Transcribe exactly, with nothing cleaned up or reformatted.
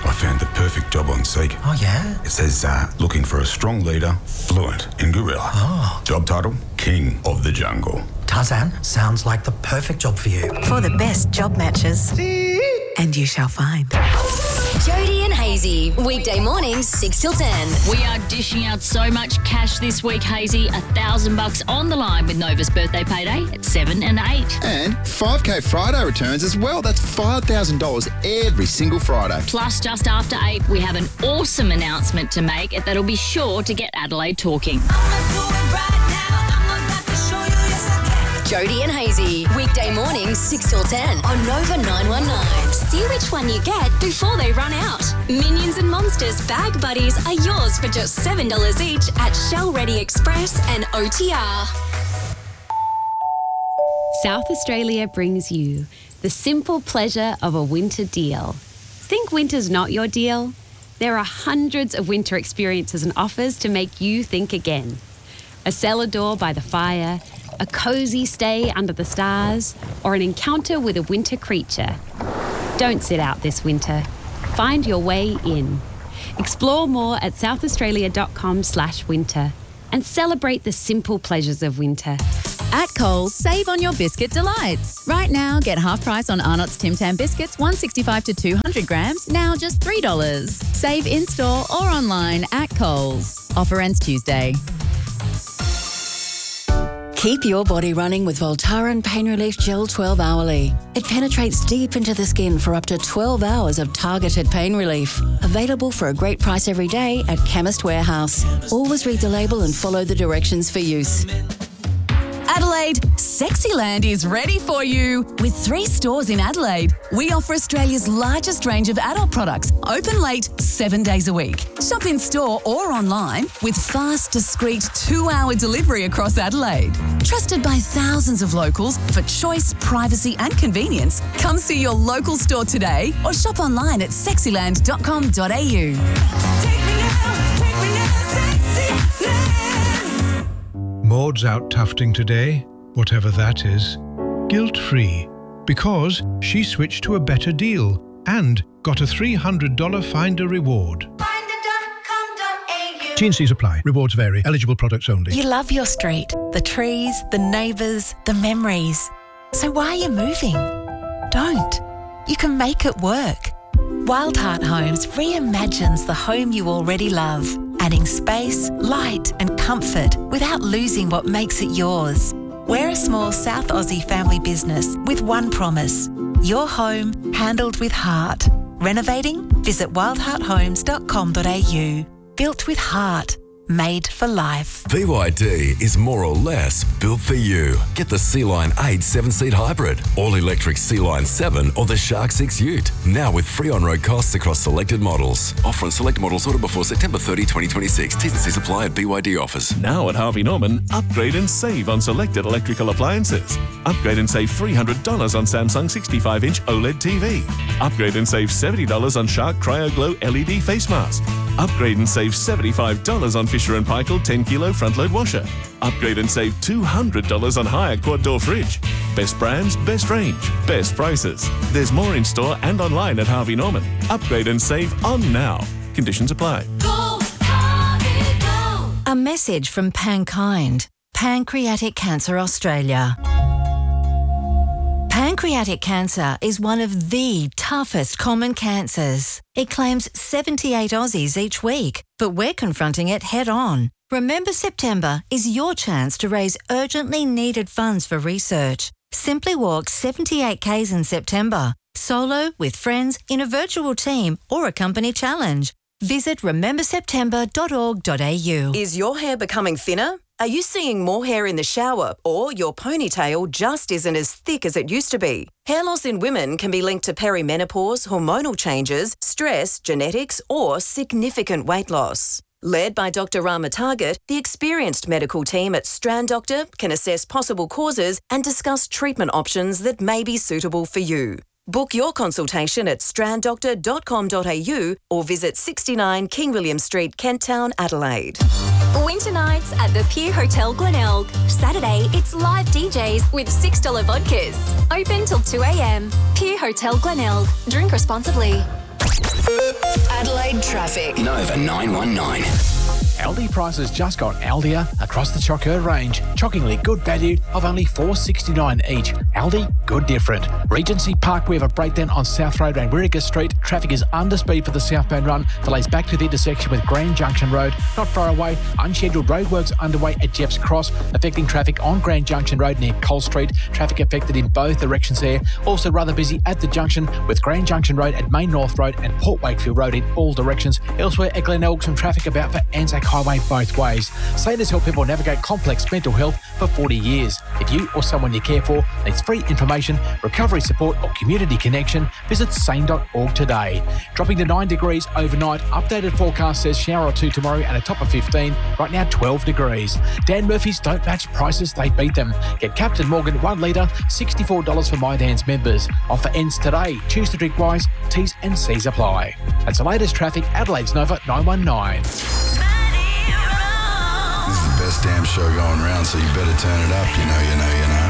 I found the perfect job on Seek. Oh, yeah? It says, uh, looking for a strong leader, fluent in gorilla. Oh. Job title, King of the Jungle. Tarzan, sounds like the perfect job for you. For the best job matches. And you shall find. Jody and Hazy, weekday mornings, six till ten. We are dishing out so much cash this week, Hazy. A thousand bucks on the line with Nova's birthday payday at seven and eight. And five K Friday returns as well. That's five thousand dollars every single Friday. Plus, just after eight, we have an awesome announcement to make that'll be sure to get Adelaide talking. Jody and Hazy, weekday mornings, six till ten on Nova nine one nine. See which one you get before they run out. Minions and Monsters Bag Buddies are yours for just seven dollars each at Shell Ready Express and O T R. South Australia brings you the simple pleasure of a winter deal. Think winter's not your deal? There are hundreds of winter experiences and offers to make you think again. A cellar door by the fire, a cosy stay under the stars, or an encounter with a winter creature. Don't sit out this winter. Find your way in. Explore more at southaustralia.com slash winter and celebrate the simple pleasures of winter. At Coles, save on your biscuit delights. Right now, get half price on Arnott's Tim Tam biscuits, one sixty-five to two hundred grams, now just three dollars. Save in-store or online at Coles. Offer ends Tuesday. Keep your body running with Voltaren Pain Relief Gel twelve hourly. It penetrates deep into the skin for up to twelve hours of targeted pain relief. Available for a great price every day at Chemist Warehouse. Always read the label and follow the directions for use. Adelaide, Sexyland is ready for you. With three stores in Adelaide, we offer Australia's largest range of adult products, open late, seven days a week. Shop in store or online with fast, discreet two-hour delivery across Adelaide. Trusted by thousands of locals for choice, privacy and convenience, come see your local store today or shop online at sexyland dot com dot a u. Take me now, take me now, Sexyland. Maud's out tufting today, whatever that is, guilt-free, because she switched to a better deal and got a three hundred dollars Finder reward. T and Cs apply. Rewards vary. Eligible products only. You love your street, the trees, the neighbours, the memories. So why are you moving? Don't. You can make it work. Wildheart Homes reimagines the home you already love, adding space, light and comfort without losing what makes it yours. We're a small South Aussie family business with one promise: your home handled with heart. Renovating? Visit wildheart homes dot com dot a u. Built with heart. Made for life. B Y D is more or less built for you. Get the Sea-Line eight seven-seat hybrid, all-electric Sea-Line seven or the Shark six Ute. Now with free on-road costs across selected models. Offer on select models ordered before September thirtieth, twenty twenty-six. T's and C's apply at B Y D offers. Now at Harvey Norman, upgrade and save on selected electrical appliances. Upgrade and save three hundred dollars on Samsung sixty-five inch OLED T V. Upgrade and save seventy dollars on Shark Cryo Glow L E D face mask. Upgrade and save seventy-five dollars on Fisher and Paykel ten kilo front load washer. Upgrade and save two hundred dollars on Hyatt quad door fridge. Best brands, best range, best prices. There's more in store and online at Harvey Norman. Upgrade and save on now. Conditions apply. Go, Harvey, go. A message from Pankind, Pancreatic Cancer Australia. Pancreatic cancer is one of the toughest common cancers. It claims seventy-eight Aussies each week, but we're confronting it head on. Remember September is your chance to raise urgently needed funds for research. Simply walk seventy-eight kays in September, solo, with friends, in a virtual team or a company challenge. Visit remember september dot org dot a u. Is your hair becoming thinner? Are you seeing more hair in the shower, or your ponytail just isn't as thick as it used to be? Hair loss in women can be linked to perimenopause, hormonal changes, stress, genetics, or significant weight loss. Led by Doctor Rama Target, the experienced medical team at Strand Doctor can assess possible causes and discuss treatment options that may be suitable for you. Book your consultation at strand doctor dot com dot a u or visit sixty-nine King William Street, Kent Town, Adelaide. Winter nights at the Pier Hotel Glenelg. Saturday, it's live D Js with six dollars vodkas. Open till two a m. Pier Hotel Glenelg. Drink responsibly. Adelaide traffic. Nova nine one nine. Aldi prices just got Aldier across the Chocker range. Shockingly good value of only four dollars sixty-nine each. Aldi, good different. Regency Park, we have a breakdown on South Road and Wirriga Street. Traffic is under speed for the southbound run. Delays back to the intersection with Grand Junction Road. Not far away, unscheduled roadworks underway at Jeffs Cross, affecting traffic on Grand Junction Road near Cole Street. Traffic affected in both directions there. Also rather busy at the junction with Grand Junction Road at Main North Road and Port Wakefield Road in all directions. Elsewhere at Glen Elg, some traffic about for Anzac Highway both ways. Sane has helped people navigate complex mental health for forty years. If you or someone you care for needs free information, recovery support or community connection, visit sane dot org today. Dropping to nine degrees overnight. Updated forecast says shower or two tomorrow and a top of fifteen. Right now twelve degrees. Dan Murphy's don't match prices, they beat them. Get Captain Morgan one litre, sixty-four dollars for My Dan's members. Offer ends today. Choose to drink wise. T's and C's apply. That's the latest traffic. Adelaide's Nova nine one nine. This is the best damn show going around, so you better turn it up, you know, you know, you know.